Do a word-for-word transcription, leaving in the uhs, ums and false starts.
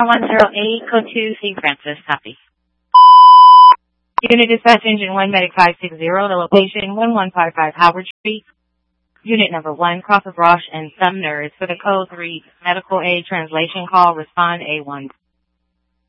one zero eight, code two, Saint Francis, copy. Unit Dispatch Engine one, Medic five six zero, the location one one five five Howard Street. Unit number one, Cross of Roche and Sumner is for the code three medical aid translation call, respond A one.